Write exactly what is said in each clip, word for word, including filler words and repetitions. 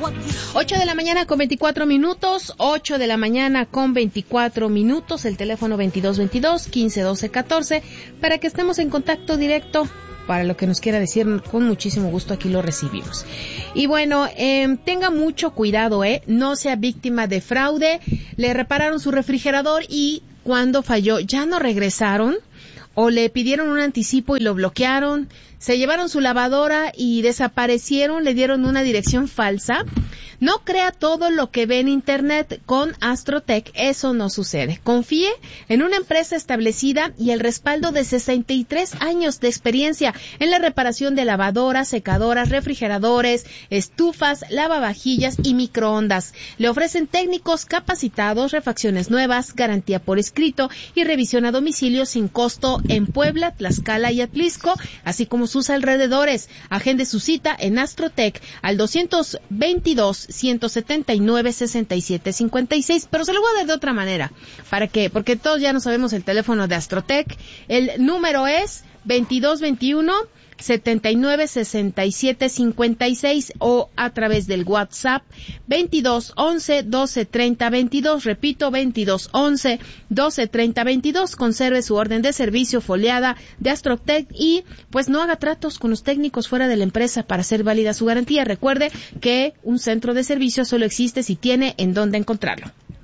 ocho de la mañana con veinticuatro minutos, ocho de la mañana con veinticuatro minutos, el teléfono veintidós veintidós, quince doce catorce, para que estemos en contacto directo. Para lo que nos quiera decir, con muchísimo gusto aquí lo recibimos. Y bueno, eh, tenga mucho cuidado, ¿eh? No sea víctima de fraude. Le repararon su refrigerador y cuando falló, ya no regresaron. O le pidieron un anticipo y lo bloquearon. Se llevaron su lavadora y desaparecieron, le dieron una dirección falsa. No crea todo lo que ve en Internet. Con Astrotech eso no sucede. Confíe en una empresa establecida y el respaldo de sesenta y tres años de experiencia en la reparación de lavadoras, secadoras, refrigeradores, estufas, lavavajillas y microondas. Le ofrecen técnicos capacitados, refacciones nuevas, garantía por escrito y revisión a domicilio sin costo en Puebla, Tlaxcala y Atlisco, así como sus alrededores. Agende su cita en Astrotech al doscientos veintidós, ciento setenta y nueve, sesenta y siete cincuenta y seis, pero se lo voy a dar de otra manera. ¿Para qué? Porque todos ya no sabemos el teléfono de Astrotech. El número es veintidós veintiuno, setenta y nueve, sesenta y siete cincuenta y seis o a través del WhatsApp veintidós once, doce treinta veintidós. Repito, veintidós once, doce treinta veintidós. Conserve su orden de servicio foliada de Astrotech y pues no haga tratos con los técnicos fuera de la empresa para hacer válida su garantía. Recuerde que un centro de servicio solo existe si tiene en dónde encontrarlo.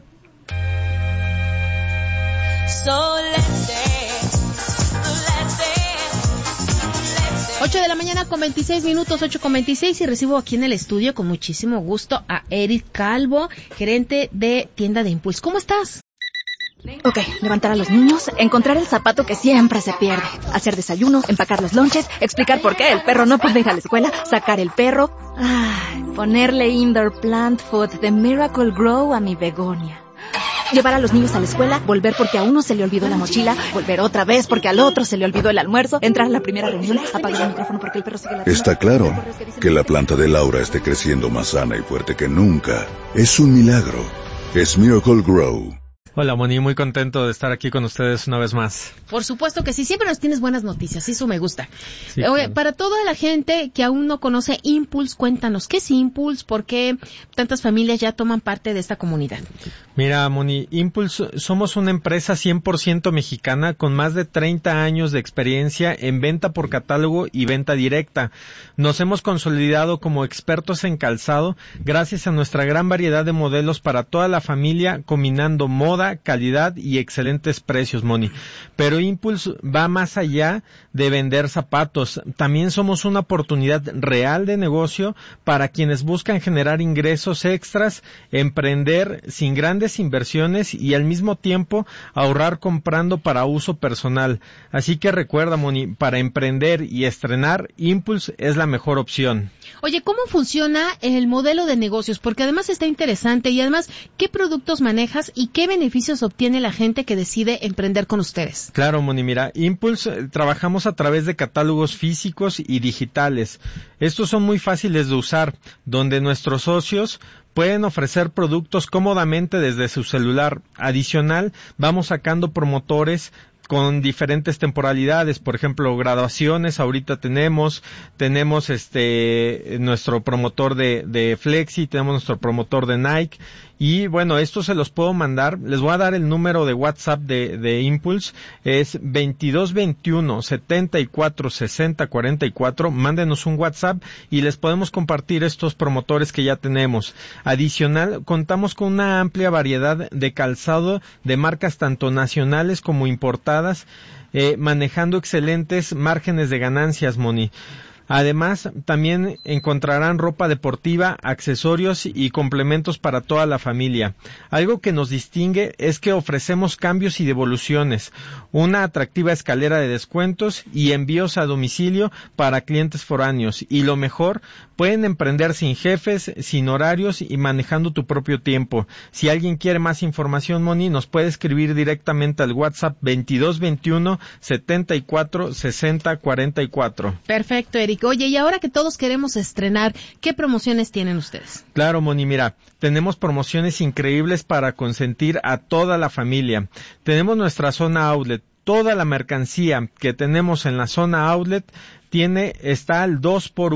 So let's dance, let's dance. ocho de la mañana con veintiséis minutos, ocho con veintiséis, y recibo aquí en el estudio con muchísimo gusto a Eric Calvo, gerente de tienda de Impulse. ¿Cómo estás? Ok, levantar a los niños, encontrar el zapato que siempre se pierde, hacer desayuno, empacar los lonches, explicar por qué el perro no puede ir a la escuela, sacar el perro, ay, ponerle indoor plant food de Miracle Grow a mi begonia. Llevar a los niños a la escuela, volver porque a uno se le olvidó la mochila, volver otra vez porque al otro se le olvidó el almuerzo, entrar a la primera reunión, apagar el micrófono porque el perro sigue latiendo. Está claro que la planta de Laura esté creciendo más sana y fuerte que nunca. Es un milagro. Es Miracle Grow. Hola, Moni, muy contento de estar aquí con ustedes una vez más. Por supuesto que sí, siempre nos tienes buenas noticias, eso me gusta. Sí, Oye, claro. Para toda la gente que aún no conoce Impulse, cuéntanos, ¿qué es Impulse? ¿Por qué tantas familias ya toman parte de esta comunidad? Mira, Moni, Impulse somos una empresa cien por ciento mexicana con más de treinta años de experiencia en venta por catálogo y venta directa. Nos hemos consolidado como expertos en calzado gracias a nuestra gran variedad de modelos para toda la familia, combinando moda, calidad y excelentes precios, Moni. Pero Impulse va más allá de vender zapatos. También somos una oportunidad real de negocio para quienes buscan generar ingresos extras, emprender sin grandes inversiones y al mismo tiempo ahorrar comprando para uso personal. Así que recuerda, Moni, para emprender y estrenar, Impulse es la mejor opción. Oye, ¿cómo funciona el modelo de negocios? Porque además está interesante y además, ¿qué productos manejas y qué beneficios obtiene la gente que decide emprender con ustedes? Claro, Moni, mira, Impulse eh, trabajamos a través de catálogos físicos y digitales. Estos son muy fáciles de usar, donde nuestros socios pueden ofrecer productos cómodamente desde su celular. Adicional, vamos sacando promotores con diferentes temporalidades, por ejemplo, graduaciones, ahorita tenemos, tenemos este, nuestro promotor de, de Flexi, tenemos nuestro promotor de Nike, y bueno, esto se los puedo mandar, les voy a dar el número de WhatsApp de, de Impulse, es veintidós veintiuno, setenta y cuatro, sesenta, cuarenta y cuatro, mándenos un WhatsApp y les podemos compartir estos promotores que ya tenemos. Adicional, contamos con una amplia variedad de calzado de marcas tanto nacionales como importadas, eh, manejando excelentes márgenes de ganancias, Moni. Además, también encontrarán ropa deportiva, accesorios y complementos para toda la familia. Algo que nos distingue es que ofrecemos cambios y devoluciones, una atractiva escalera de descuentos y envíos a domicilio para clientes foráneos. Y lo mejor, pueden emprender sin jefes, sin horarios y manejando tu propio tiempo. Si alguien quiere más información, Moni, nos puede escribir directamente al WhatsApp veintidós veintiuno, setenta y cuatro, sesenta, cuarenta y cuatro. Perfecto, Eric. Oye, y ahora que todos queremos estrenar, ¿qué promociones tienen ustedes? Claro, Moni, mira, tenemos promociones increíbles para consentir a toda la familia. Tenemos nuestra zona outlet. Toda la mercancía que tenemos en la zona outlet tiene, está al dos por uno.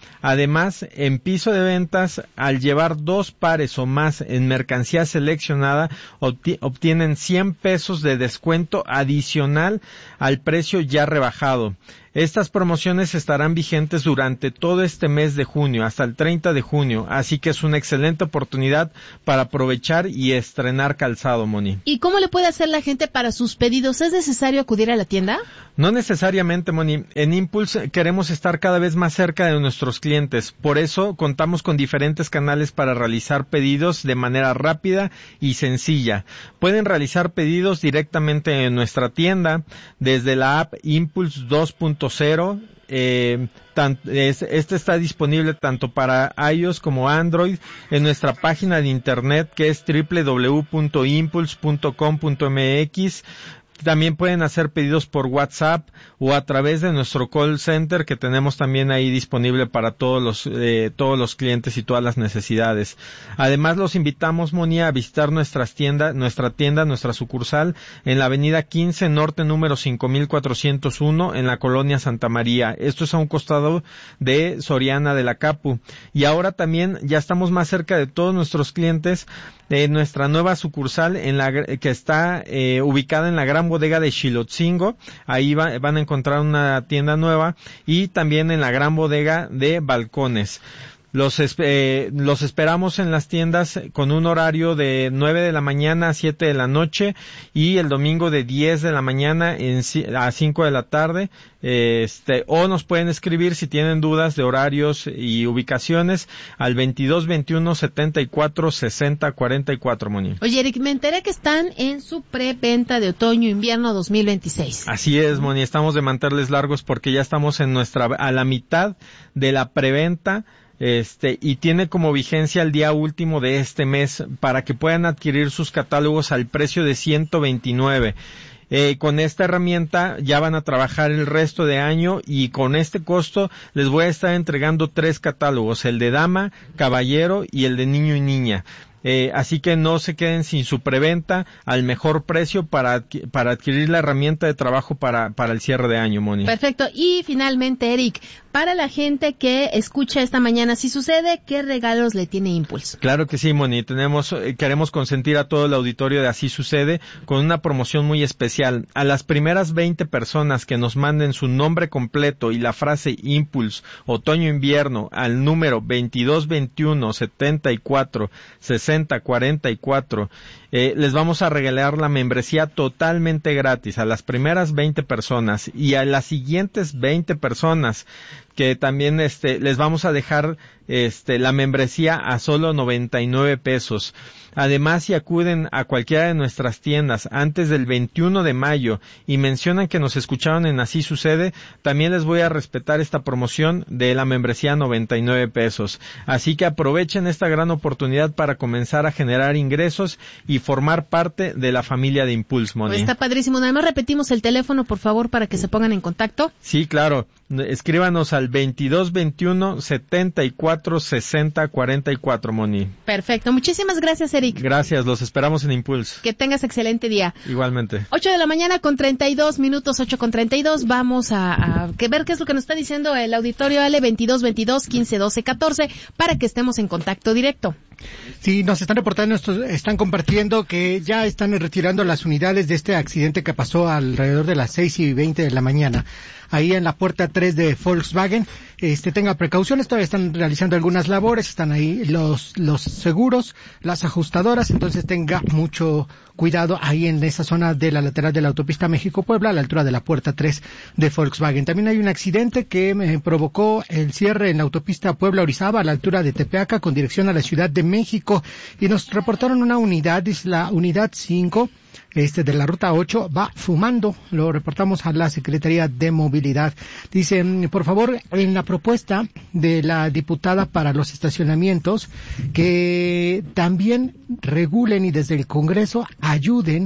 Además, en piso de ventas, al llevar dos pares o más en mercancía seleccionada, obti- obtienen cien pesos de descuento adicional al precio ya rebajado. Estas promociones estarán vigentes durante todo este mes de junio, hasta el treinta de junio, así que es una excelente oportunidad para aprovechar y estrenar calzado, Moni. ¿Y cómo le puede hacer la gente para sus pedidos? ¿Es necesario acudir a la tienda? No necesariamente, Moni. En Impulse queremos estar cada vez más cerca de nuestros clientes. Por eso contamos con diferentes canales para realizar pedidos de manera rápida y sencilla. Pueden realizar pedidos directamente en nuestra tienda, desde la app Impulse dos punto cero. Eh, tan, es, este está disponible tanto para iOS como Android en nuestra página de internet, que es doble u doble u doble u punto impulse punto com punto m x. También pueden hacer pedidos por WhatsApp o a través de nuestro call center, que tenemos también ahí disponible para todos los eh, todos los clientes y todas las necesidades. Además, los invitamos, Moni, a visitar nuestras tiendas, nuestra tienda, nuestra sucursal en la avenida quince Norte número cinco mil cuatrocientos uno en la colonia Santa María. Esto es a un costado de Soriana de la Capu. Y ahora también ya estamos más cerca de todos nuestros clientes de nuestra nueva sucursal en la que está eh, ubicada en la Gran Bodega de Xilotzingo. Ahí va, van a encontrar una tienda nueva, y también en la Gran Bodega de Balcones. Los, eh, los esperamos en las tiendas con un horario de nueve de la mañana a siete de la noche, y el domingo de diez de la mañana en, a cinco de la tarde. Este, o nos pueden escribir si tienen dudas de horarios y ubicaciones al veintidós veintiuno setenta y cuatro sesenta cuarenta y cuatro, Moni. Oye, Eric, me enteré que están en su preventa de otoño-invierno dos mil veintiséis. Así es, Moni, estamos de mantenerles largos porque ya estamos en nuestra, a la mitad de la preventa. Este, y tiene como vigencia el día último de este mes para que puedan adquirir sus catálogos al precio de ciento veintinueve. Eh, con esta herramienta ya van a trabajar el resto de año, y con este costo les voy a estar entregando tres catálogos: el de dama, caballero y el de niño y niña. Eh, así que no se queden sin su preventa al mejor precio para, adqu- para adquirir la herramienta de trabajo para, para el cierre de año, Moni. Perfecto. Y finalmente, Eric, para la gente que escucha esta mañana, si sucede, ¿qué regalos le tiene Impulse? Claro que sí, Moni. Tenemos, eh, queremos consentir a todo el auditorio de Así Sucede con una promoción muy especial. A las primeras veinte personas que nos manden su nombre completo y la frase Impulse otoño-invierno al número veintidós veintiuno setenta y cuatro sesenta cuarenta y cuatro, eh, les vamos a regalar la membresía totalmente gratis a las primeras veinte personas, y a las siguientes veinte personas que también este les vamos a dejar este la membresía a solo noventa y nueve pesos. Además, si acuden a cualquiera de nuestras tiendas antes del veintiuno de mayo y mencionan que nos escucharon en Así Sucede, también les voy a respetar esta promoción de la membresía a noventa y nueve pesos. Así que aprovechen esta gran oportunidad para comenzar a generar ingresos y formar parte de la familia de Impulse, Moni. Pues está padrísimo. Nada más repetimos el teléfono, por favor, para que se pongan en contacto. Sí, claro. Escríbanos al veintidós veintiuno setenta y cuatro sesenta cuarenta y cuatro, Moni. Perfecto. Muchísimas gracias, Eric. Gracias, los esperamos en Impulse. Que tengas excelente día. Igualmente. ocho de la mañana con treinta y dos minutos, ocho con treinta y dos. Vamos a, a que ver qué es lo que nos está diciendo el auditorio. Ale, veintidós veintidós quince doce catorce, para que estemos en contacto directo. Sí, nos están reportando, están compartiendo que ya están retirando las unidades de este accidente que pasó alrededor de las seis y veinte de la mañana. Ahí en la puerta tres de Volkswagen, este, tenga precauciones, todavía están realizando algunas labores, están ahí los, los seguros, las ajustadoras, entonces tenga mucho cuidado ahí en esa zona de la lateral de la autopista México-Puebla, a la altura de la puerta tres de Volkswagen. También hay un accidente que eh, provocó el cierre en la autopista Puebla-Orizaba, a la altura de Tepeaca, con dirección a la Ciudad de México, y nos reportaron una unidad, es la unidad cinco, este de la ruta ocho, va fumando. Lo reportamos a la Secretaría de Movilidad. Dicen, por favor, en la propuesta de la diputada para los estacionamientos, que también regulen y desde el Congreso ayuden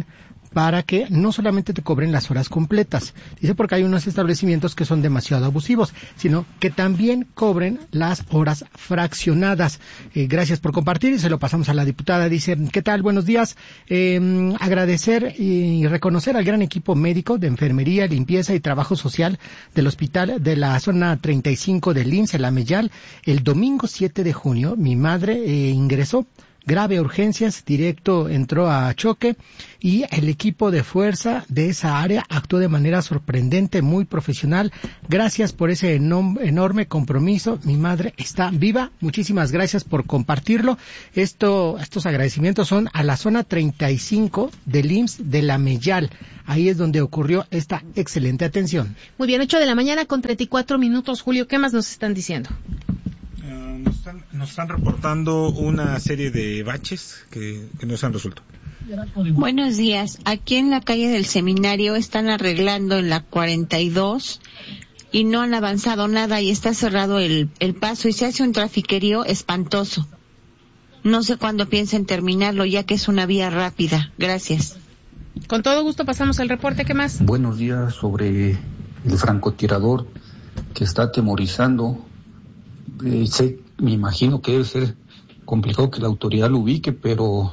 para que no solamente te cobren las horas completas, dice, porque hay unos establecimientos que son demasiado abusivos, sino que también cobren las horas fraccionadas. Eh, gracias por compartir y se lo pasamos a la diputada. Dice, ¿qué tal? Buenos días. Eh, agradecer y reconocer al gran equipo médico de enfermería, limpieza y trabajo social del hospital de la zona treinta y cinco del I M S S, en la Mellal. El domingo siete de junio, mi madre eh, ingresó grave a urgencias, directo entró a choque y el equipo de fuerza de esa área actuó de manera sorprendente, muy profesional. Gracias por ese enom- enorme compromiso. Mi madre está viva. Muchísimas gracias por compartirlo. Esto, estos agradecimientos son a la zona treinta y cinco del I M S S de la Mellal. Ahí es donde ocurrió esta excelente atención. Muy bien, ocho de la mañana con treinta y cuatro minutos. Julio, ¿qué más nos están diciendo? Uh, nos, están, nos están reportando una serie de baches que, que no se han resuelto. Buenos días. Aquí en la calle del Seminario están arreglando en la cuarenta y dos y no han avanzado nada y está cerrado el, el paso y se hace un trafiquerío espantoso. No sé cuándo piensen terminarlo, ya que es una vía rápida. Gracias. Con todo gusto pasamos al reporte. ¿Qué más? Buenos días. Sobre el francotirador que está atemorizando. Eh, sé, me imagino que debe ser complicado que la autoridad lo ubique, pero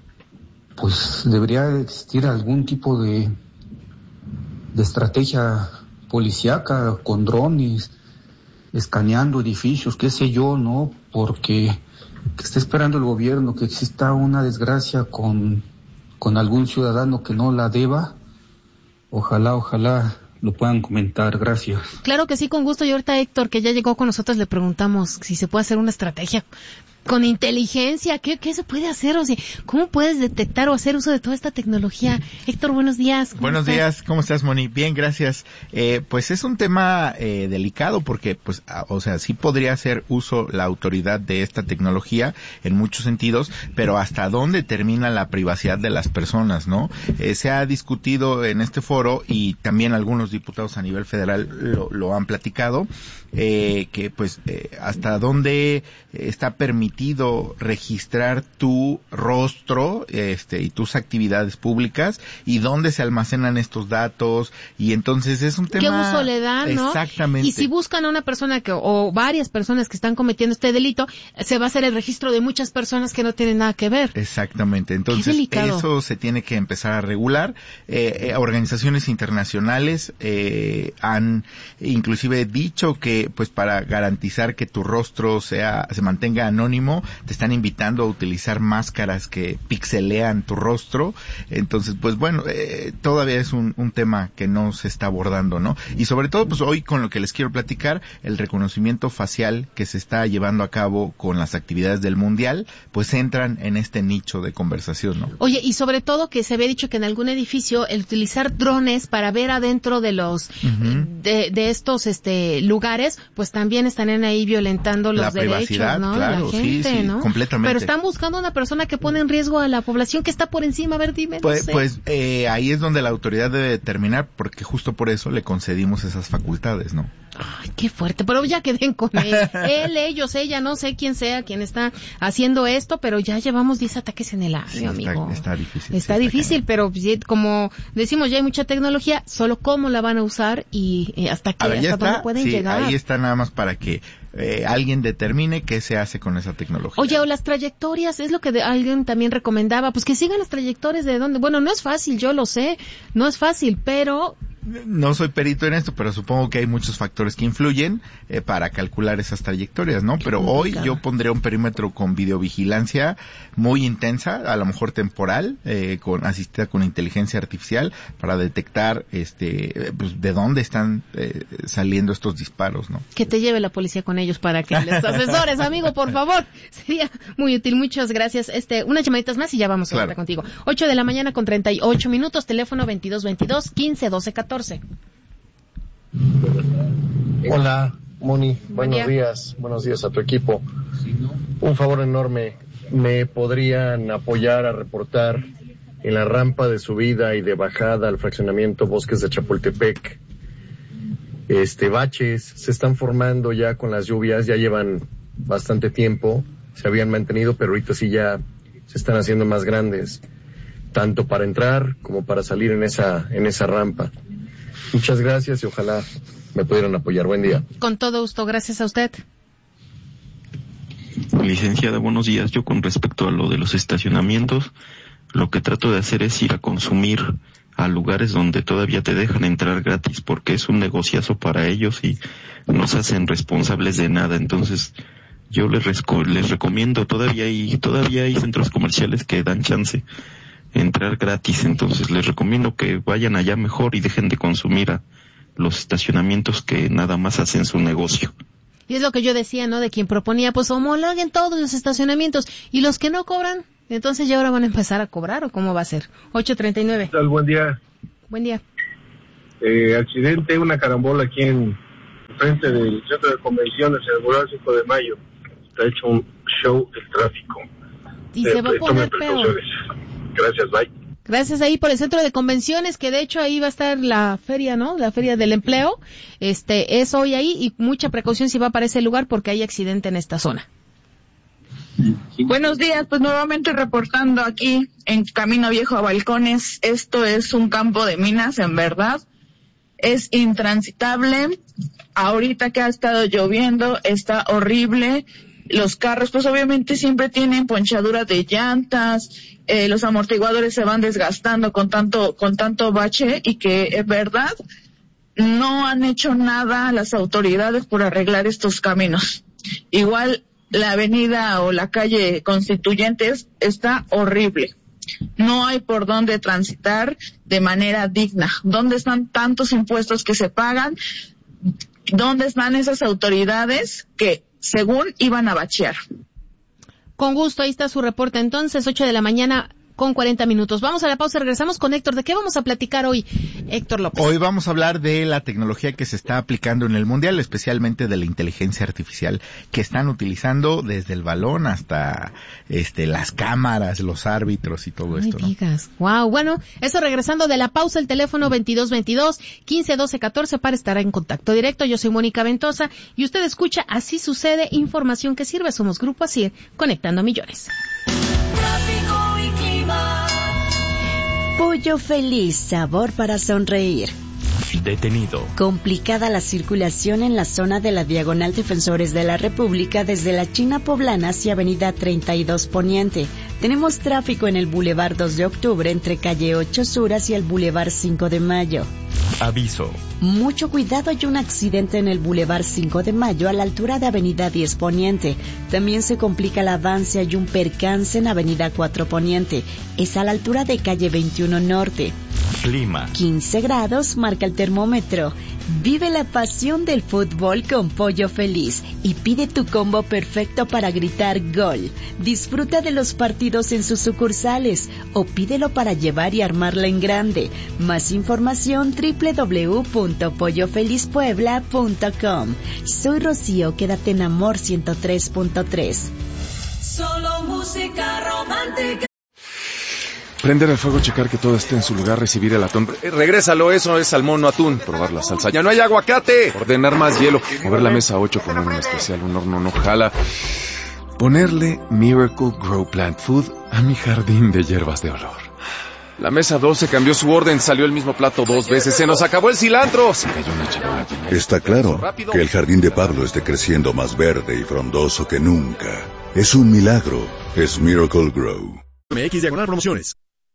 pues debería existir algún tipo de, de estrategia policíaca con drones, escaneando edificios, qué sé yo, ¿no? Porque que esté esperando el gobierno que exista una desgracia con, con algún ciudadano que no la deba. Ojalá, ojalá lo puedan comentar. Gracias. Claro que sí, con gusto. Y ahorita Héctor, que ya llegó con nosotros, le preguntamos si se puede hacer una estrategia con inteligencia. ¿Qué, qué se puede hacer? O sea, ¿cómo puedes detectar o hacer uso de toda esta tecnología? Héctor, buenos días. Buenos estás? días, ¿cómo estás, Moni? Bien, gracias. Eh, pues es un tema eh, delicado porque, pues, a, o sea, sí podría hacer uso la autoridad de esta tecnología en muchos sentidos, pero ¿hasta dónde termina la privacidad de las personas, no? Eh, se ha discutido en este foro y también algunos diputados a nivel federal lo, lo han platicado, eh, que, pues, eh, hasta dónde está permitido registrar tu rostro este y tus actividades públicas y dónde se almacenan estos datos, y entonces es un tema... ¿Qué uso le dan, no? Exactamente. Y si buscan a una persona que o varias personas que están cometiendo este delito, se va a hacer el registro de muchas personas que no tienen nada que ver. Exactamente. Entonces eso se tiene que empezar a regular. Eh, eh, organizaciones internacionales eh, han inclusive dicho que, pues, para garantizar que tu rostro sea se mantenga anónimo, te están invitando a utilizar máscaras que pixelean tu rostro. Entonces, pues bueno, eh, todavía es un, un tema que no se está abordando, ¿no? Y sobre todo, pues hoy con lo que les quiero platicar, el reconocimiento facial que se está llevando a cabo con las actividades del Mundial, pues entran en este nicho de conversación, ¿no? Oye, y sobre todo que se había dicho que en algún edificio el utilizar drones para ver adentro de los uh-huh. de, de estos este lugares, pues también estarían ahí violentando los la derechos, ¿no? Claro, de la gente, sí, sí, ¿no? Completamente. Pero están buscando una persona que pone en riesgo a la población que está por encima. A ver, dime. Pues, no sé. pues eh, ahí es donde la autoridad debe determinar, porque justo por eso le concedimos esas facultades, ¿no? Ay, qué fuerte, pero ya queden con él. Él, ellos, ella, no sé quién sea quien está haciendo esto, pero ya llevamos diez ataques en el año, sí, amigo. Está, está difícil. Está sí, difícil, está pero como decimos, ya hay mucha tecnología, solo cómo la van a usar y eh, hasta qué, ver, hasta está, dónde pueden sí, llegar. Ahí está nada más para que eh, alguien determine qué se hace con esa tecnología. Oye, o las trayectorias, es lo que de, alguien también recomendaba, pues que sigan las trayectorias de dónde. Bueno, no es fácil, yo lo sé, no es fácil, pero... No soy perito en esto, pero supongo que hay muchos factores que influyen eh, para calcular esas trayectorias, ¿no? Pero hoy yo pondría un perímetro con videovigilancia muy intensa, a lo mejor temporal, eh, con asistida con inteligencia artificial, para detectar este pues, de dónde están eh, saliendo estos disparos, ¿no? Que te lleve la policía con ellos para que les asesores, amigo, por favor. Sería muy útil. Muchas gracias. Este, unas llamaditas más y ya vamos a claro. hablar contigo. ocho de la mañana con treinta y ocho minutos, teléfono veintidós veintidós, quince doce catorce. Hola, Moni, Buen buenos día. días, buenos días a tu equipo. Un favor enorme, ¿me podrían apoyar a reportar en la rampa de subida y de bajada al fraccionamiento Bosques de Chapultepec? Este, baches se están formando ya con las lluvias, ya llevan bastante tiempo, se habían mantenido, pero ahorita sí ya se están haciendo más grandes. tanto para entrar como para salir en esa, en esa rampa. Muchas gracias y ojalá me pudieran apoyar. Buen día. Con todo gusto, gracias a usted. Licenciada, buenos días. Yo con respecto a lo de los estacionamientos, lo que trato de hacer es ir a consumir a lugares donde todavía te dejan entrar gratis, porque es un negociazo para ellos y no se hacen responsables de nada. Entonces, yo les, resco- les recomiendo, todavía hay, todavía hay centros comerciales que dan chance entrar gratis, entonces les recomiendo que vayan allá mejor y dejen de consumir a los estacionamientos que nada más hacen su negocio. Y es lo que yo decía, ¿no? De quien proponía, pues homologuen todos los estacionamientos y los que no cobran, entonces ya ahora van a empezar a cobrar, ¿o cómo va a ser? ocho treinta y nueve. ¿Qué tal? Buen día. Buen día. Eh, accidente, una carambola aquí en frente del centro de convenciones, en el Boulevard cinco de mayo. Está hecho un show el tráfico. Y eh, se va a poner peor. Gracias, bye. Gracias ahí por el centro de convenciones, que de hecho ahí va a estar la feria, ¿no? La feria del empleo. Este, es hoy ahí y mucha precaución si va para ese lugar porque hay accidente en esta zona. Buenos días, pues nuevamente reportando aquí en Camino Viejo a Balcones. Esto es un campo de minas, en verdad. Es intransitable. Ahorita que ha estado lloviendo, está horrible. Los carros, pues obviamente siempre tienen ponchaduras de llantas, eh, los amortiguadores se van desgastando con tanto, con tanto bache y que es verdad, no han hecho nada las autoridades por arreglar estos caminos. Igual la avenida o la calle Constituyentes está horrible. No hay por dónde transitar de manera digna. ¿Dónde están tantos impuestos que se pagan? ¿Dónde están esas autoridades que según iban a bachear? Con gusto, ahí está su reporte. Entonces, ocho de la mañana con cuarenta minutos. Vamos a la pausa, regresamos con Héctor. ¿De qué vamos a platicar hoy, Héctor López? Hoy vamos a hablar de la tecnología que se está aplicando en el Mundial, especialmente de la inteligencia artificial que están utilizando desde el balón hasta este las cámaras, los árbitros y todo No esto, me ¿no? digas. Wow, bueno, eso regresando de la pausa, el teléfono veintidós veintidós, quince doce catorce para estar en contacto directo. Yo soy Mónica Ventosa y usted escucha Así Sucede, información que sirve. Somos Grupo Asir, conectando millones. Pollo Feliz, sabor para sonreír. Detenido. Complicada la circulación en la zona de la Diagonal Defensores de la República desde la China Poblana hacia Avenida treinta y dos Poniente. Tenemos tráfico en el Boulevard dos de octubre entre Calle ocho Sur hacia el Boulevard cinco de Mayo. Aviso. Mucho cuidado, hay un accidente en el Boulevard cinco de Mayo a la altura de Avenida diez Poniente. También se complica el avance, hay un percance en Avenida cuatro Poniente. Es a la altura de Calle veintiuno Norte. Clima. quince grados marca el termómetro. Vive la pasión del fútbol con Pollo Feliz y pide tu combo perfecto para gritar gol. Disfruta de los partidos en sus sucursales o pídelo para llevar y armarla en grande. Más información doble u doble u doble u punto pollo feliz puebla punto com. Soy Rocío, quédate en Amor ciento tres punto tres. Solo música romántica. Prender el fuego, checar que todo esté en su lugar, recibir el atún. Eh, regrésalo, eso es salmón, no atún. Probar la salsa. ¡Ya no hay aguacate! Ordenar más hielo. Mover la mesa ocho, poner un especial, un horno no jala. Ponerle Miracle Grow Plant Food a mi jardín de hierbas de olor. La mesa doce cambió su orden, salió el mismo plato dos veces. ¡Se nos acabó el cilantro! Se cayó una charola. Está claro que el jardín de Pablo esté creciendo más verde y frondoso que nunca. Es un milagro. Es Miracle Grow. M X diagonal promociones.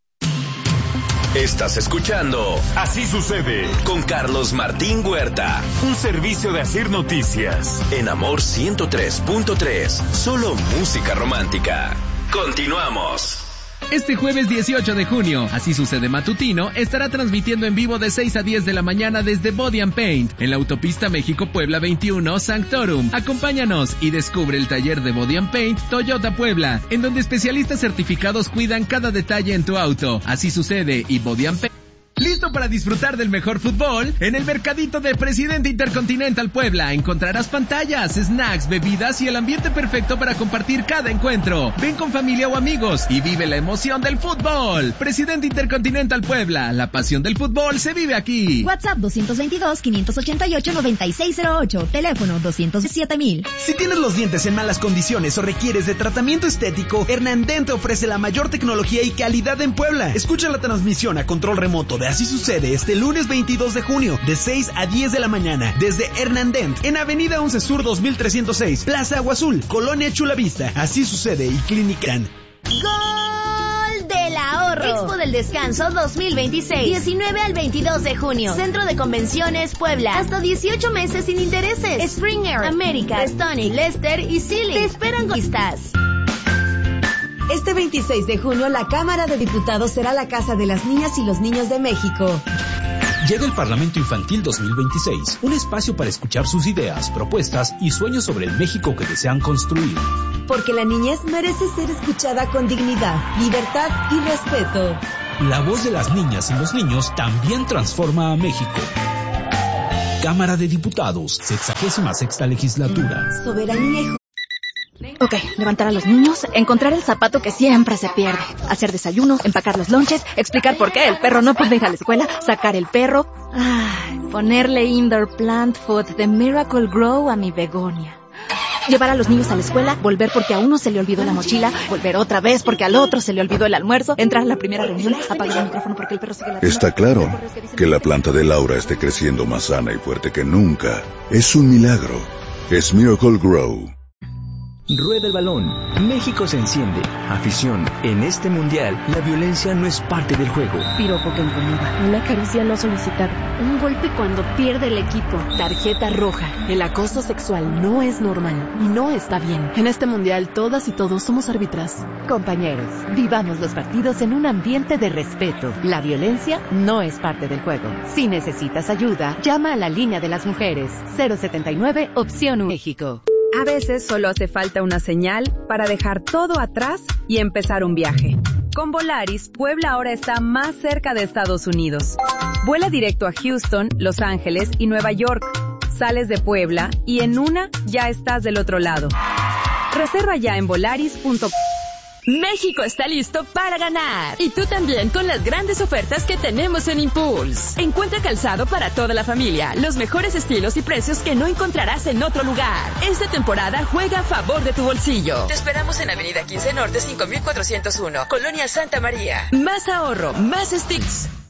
Estás escuchando Así Sucede con Carlos Martín Huerta. Un servicio de Asir Noticias. En Amor ciento tres punto tres. Solo música romántica. Continuamos. Este jueves dieciocho de junio, Así Sucede Matutino, estará transmitiendo en vivo de seis a diez de la mañana desde Body and Paint, en la autopista México-Puebla veintiuno, Sanctorum. Acompáñanos y descubre el taller de Body and Paint Toyota Puebla, en donde especialistas certificados cuidan cada detalle en tu auto. Así Sucede y Body and Paint. ¿Listo para disfrutar del mejor fútbol, en el mercadito de Presidente Intercontinental Puebla encontrarás pantallas, snacks, bebidas y el ambiente perfecto para compartir cada encuentro. Ven con familia o amigos y vive la emoción del fútbol. Presidente Intercontinental Puebla, la pasión del fútbol se vive aquí. WhatsApp dos dos dos, cinco ocho ocho, nueve seis cero ocho, teléfono doscientos siete mil. Si tienes los dientes en malas condiciones o requieres de tratamiento estético, Hernandent te ofrece la mayor tecnología y calidad en Puebla. Escucha la transmisión a control remoto de Así Sucede este lunes veintidós de junio de seis a diez de la mañana desde Hernandent en Avenida once Sur dos mil trescientos seis, Plaza Agua Azul, Colonia Chula Vista. Así Sucede y Clínica. ¡Gol del ahorro! Expo del Descanso dos mil veintiséis, diecinueve al veintidós de junio. Centro de Convenciones Puebla. Hasta dieciocho meses sin intereses. Springer, América, Stonic, Lester y Silly. Te esperan listas. Este veintiséis de junio, la Cámara de Diputados será la casa de las niñas y los niños de México. Llega el Parlamento Infantil dos mil veintiséis, un espacio para escuchar sus ideas, propuestas y sueños sobre el México que desean construir. Porque la niñez merece ser escuchada con dignidad, libertad y respeto. La voz de las niñas y los niños también transforma a México. Cámara de Diputados, sexagésima sexta legislatura. Soberanía y... Ok, levantar a los niños, encontrar el zapato que siempre se pierde, hacer desayuno, empacar los lonches, explicar por qué el perro no puede ir a la escuela, sacar el perro, ay, ponerle indoor plant food de Miracle Grow a mi begonia. Llevar a los niños a la escuela, volver porque a uno se le olvidó la mochila, volver otra vez porque al otro se le olvidó el almuerzo, entrar a la primera reunión, apagar el micrófono porque el perro sigue ladrando. Está claro que la planta de Laura esté creciendo más sana y fuerte que nunca. Es un milagro. Es Miracle Grow. Rueda el balón. México se enciende. Afición. En este mundial, la violencia no es parte del juego. Piropo que incomoda. Una caricia no solicitada. Un golpe cuando pierde el equipo. Tarjeta roja. El acoso sexual no es normal y no está bien. En este mundial, todas y todos somos árbitras. Compañeros, vivamos los partidos en un ambiente de respeto. La violencia no es parte del juego. Si necesitas ayuda, llama a la línea de las mujeres. cero setenta y nueve, opción uno. México. A veces solo hace falta una señal para dejar todo atrás y empezar un viaje. Con Volaris, Puebla ahora está más cerca de Estados Unidos. Vuela directo a Houston, Los Ángeles y Nueva York. Sales de Puebla y en una ya estás del otro lado. Reserva ya en volaris punto com. México está listo para ganar. Y tú también con las grandes ofertas que tenemos en Impulse. Encuentra calzado para toda la familia, los mejores estilos y precios que no encontrarás en otro lugar. Esta temporada juega a favor de tu bolsillo. Te esperamos en Avenida quince Norte cinco mil cuatrocientos uno, Colonia Santa María. Más ahorro, más sticks.